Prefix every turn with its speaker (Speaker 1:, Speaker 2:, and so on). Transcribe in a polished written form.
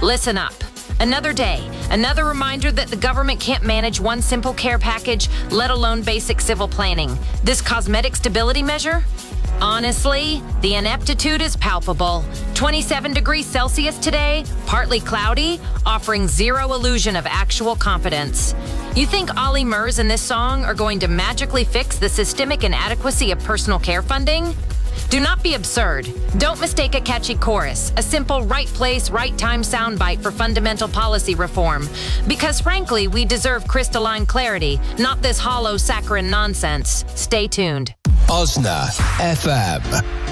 Speaker 1: Listen up. Another day, another reminder that the government can't manage one simple care package, let alone basic civil planning. This cosmetic stability measure? Honestly, the ineptitude is palpable. 27 degrees Celsius today, partly cloudy, offering zero illusion of actual confidence. You think Ollie Murs and this song are going to magically fix the systemic inadequacy of personal care funding? Do not be absurd. Don't mistake a catchy chorus, a simple right place, right time soundbite for fundamental policy reform. Because frankly, we deserve crystalline clarity, not this hollow saccharine nonsense. Stay tuned.
Speaker 2: Osna FM.